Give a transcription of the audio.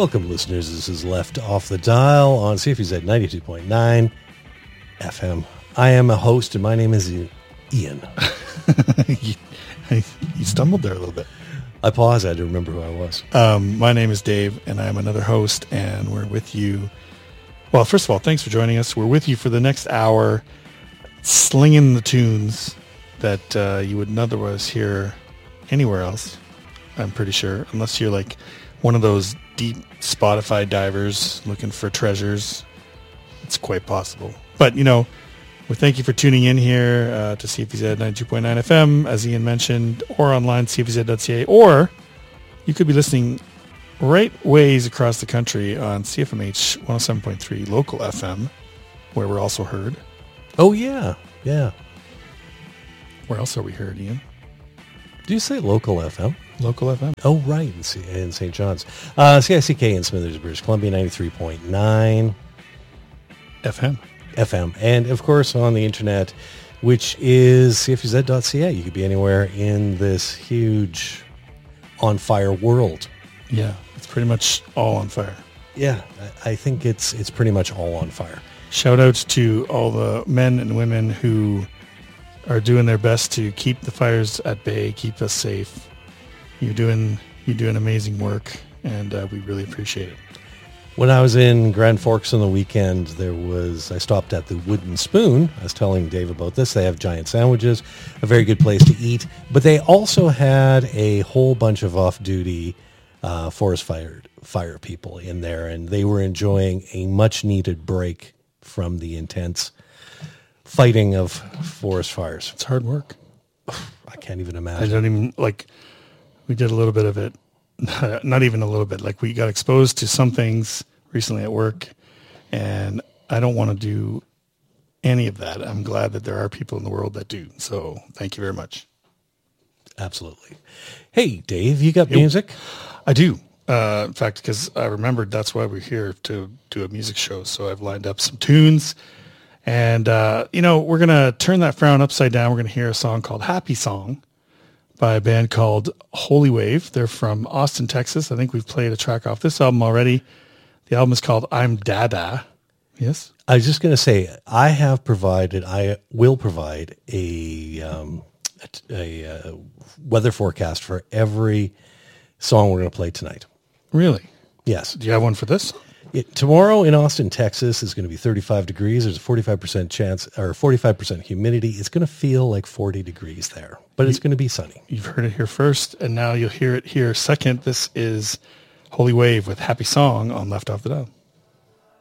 Welcome, listeners. This is Left Off the Dial on CFZ 92.9 FM. I am a host, and my name is Ian. You stumbled there a little bit. I paused. I had to remember who I was. My name is Dave, and I'm another host, and we're with you. Well, first of all, thanks for joining us. We're with you for the next hour, slinging the tunes that you wouldn't otherwise hear anywhere else, I'm pretty sure, unless you're like one of those deep Spotify divers looking for treasures. It's quite possible. But, you know, we thank you for tuning in here to CFZ 92.9 FM, as Ian mentioned, or online, cfz.ca, or you could be listening right ways across the country on CFMH 107.3 local FM, where we're also heard. Oh, yeah. Yeah. Where else are we heard, Ian? Do you say local FM? Local FM. Oh, right, in St. John's. CICK in Smithers, British Columbia, 93.9 FM. And, of course, on the internet, which is cfz.ca. You could be anywhere in this huge on-fire world. Yeah, it's pretty much all on fire. Yeah, I think it's pretty much all on fire. Shout outs to all the men and women who are doing their best to keep the fires at bay, keep us safe. You're doing amazing work, and we really appreciate it. When I was in Grand Forks on the weekend, I stopped at the Wooden Spoon. I was telling Dave about this. They have giant sandwiches, a very good place to eat. But they also had a whole bunch of off-duty forest fire people in there, and they were enjoying a much-needed break from the intense fighting of forest fires. It's hard work. I can't even imagine. I don't even, we did a little bit of it. Not even a little bit. We got exposed to some things recently at work, and I don't want to do any of that. I'm glad that there are people in the world that do. So thank you very much. Absolutely. Hey, Dave, you got music? I do. In fact, because I remembered that's why we're here, to do a music show. So I've lined up some tunes, and, we're going to turn that frown upside down. We're going to hear a song called Happy Song by a band called Holy Wave. They're from Austin, Texas. I think we've played a track off this album already. The album is called I'm Dada. Yes? I was just going to say, I will provide a weather forecast for every song we're going to play tonight. Really? Yes. Do you have one for this? Tomorrow in Austin, Texas is going to be 35 degrees. There's a 45% chance, or 45% humidity. It's going to feel like 40 degrees there, but it's going to be sunny. You've heard it here first, and now you'll hear it here second. This is Holy Wave with Happy Song on Left Off the Dial.